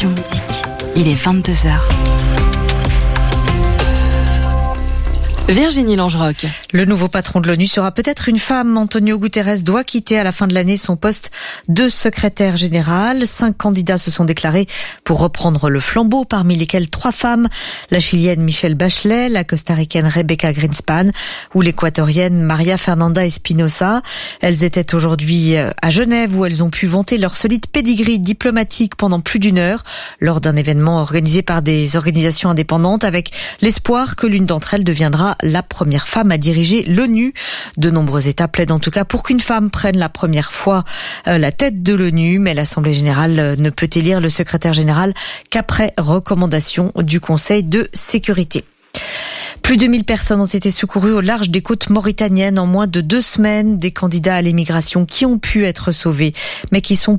Passion Musique. Il est 22h. Virginie Langerock. Le nouveau patron de l'ONU sera peut-être une femme. Antonio Guterres doit quitter à la fin de l'année son poste de secrétaire général. 5 candidats se sont déclarés pour reprendre le flambeau, parmi lesquels 3 femmes. La Chilienne Michelle Bachelet, la Costaricaine Rebecca Greenspan ou l'Équatorienne Maria Fernanda Espinosa. Elles étaient aujourd'hui à Genève où elles ont pu vanter leur solide pédigree diplomatique pendant plus d'1 heure lors d'un événement organisé par des organisations indépendantes avec l'espoir que l'une d'entre elles deviendra la première femme à diriger l'ONU. De nombreux États plaident en tout cas pour qu'une femme prenne la première fois la tête de l'ONU, mais l'Assemblée générale ne peut élire le secrétaire général qu'après recommandation du Conseil de sécurité. Plus de 1000 personnes ont été secourues au large des côtes mauritaniennes en moins de 2 semaines. Des candidats à l'immigration qui ont pu être sauvés, mais qui sont